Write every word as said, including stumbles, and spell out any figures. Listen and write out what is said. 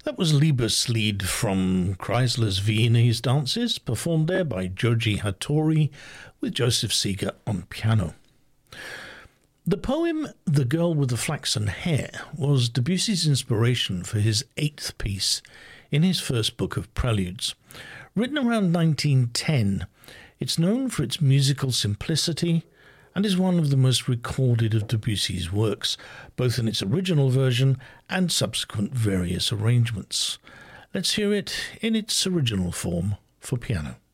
That was Liebeslied from Kreisler's Viennese Dances, performed there by Joji Hattori with Joseph Seeger on piano. The poem The Girl with the Flaxen Hair was Debussy's inspiration for his eighth piece in his first book of preludes. Written around nineteen ten, it's known for its musical simplicity and is one of the most recorded of Debussy's works, both in its original version and subsequent various arrangements. Let's hear it in its original form for piano.